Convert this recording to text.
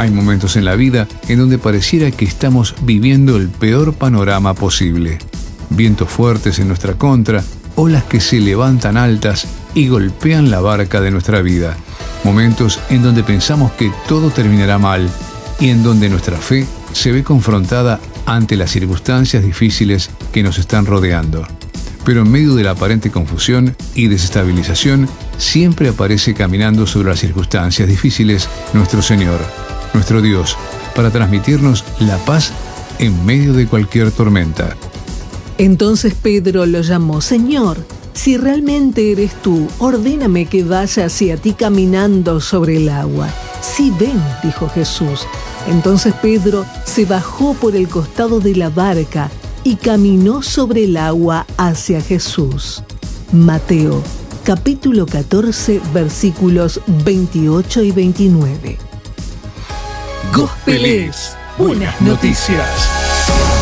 Hay momentos en la vida en donde pareciera que estamos viviendo el peor panorama posible. Vientos fuertes en nuestra contra, olas que se levantan altas y golpean la barca de nuestra vida. Momentos en donde pensamos que todo terminará mal y en donde nuestra fe se ve confrontada ante las circunstancias difíciles que nos están rodeando. Pero en medio de la aparente confusión y desestabilización, siempre aparece caminando sobre las circunstancias difíciles nuestro Señor, nuestro Dios, para transmitirnos la paz en medio de cualquier tormenta. Entonces Pedro lo llamó: Señor, si realmente eres tú, ordéname que vaya hacia ti caminando sobre el agua. Sí, ven, dijo Jesús. Entonces Pedro se bajó por el costado de la barca y caminó sobre el agua hacia Jesús. Mateo, capítulo 14, versículos 28 y 29. Gospel es buenas noticias.